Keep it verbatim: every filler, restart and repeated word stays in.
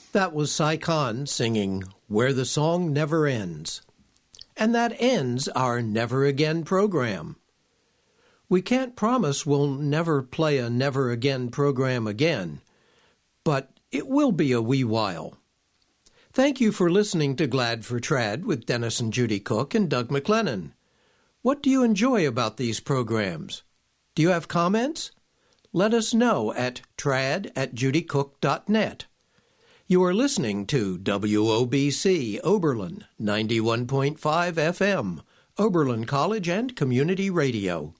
That was Sai Khan singing Where the Song Never Ends. And that ends our Never Again program. We can't promise we'll never play a Never Again program again, but it will be a wee while. Thank you for listening to Glad for Trad with Dennis and Judy Cook and Doug McLennan. What do you enjoy about these programs? Do you have comments? Let us know at trad at judycook dot net. You are listening to W O B C Oberlin ninety-one point five F M, Oberlin College and Community Radio.